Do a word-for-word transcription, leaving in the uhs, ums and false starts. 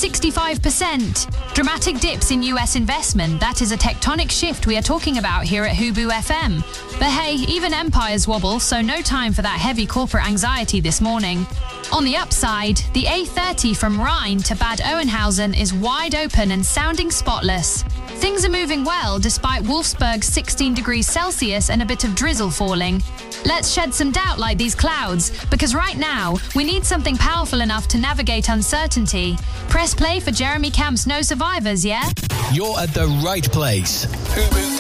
sixty-five percent. Dramatic dips in U S investment. That is a tectonic shift we are talking about here at Hubu F M. But hey, even empires wobble, so no time for that heavy corporate anxiety this morning. On the upside, the A thirty from Rhine to Bad Oeynhausen is wide open and sounding spotless. Things are moving well despite Wolfsburg's sixteen degrees Celsius and a bit of drizzle falling. Let's shed some doubt like these clouds, because right now, we need something powerful enough to navigate uncertainty. Press play for Jeremy Camp's No Survivors, yeah? You're at the right place. Hubu